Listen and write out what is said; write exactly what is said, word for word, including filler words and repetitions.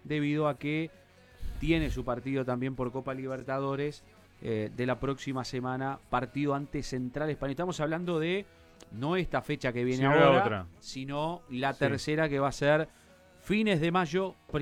debido a que tiene su partido también por Copa Libertadores eh, de la próxima semana, partido ante Central Español. Estamos hablando de no esta fecha que viene Sí, ahora, otra. sino la Sí. tercera, que va a ser fines de mayo,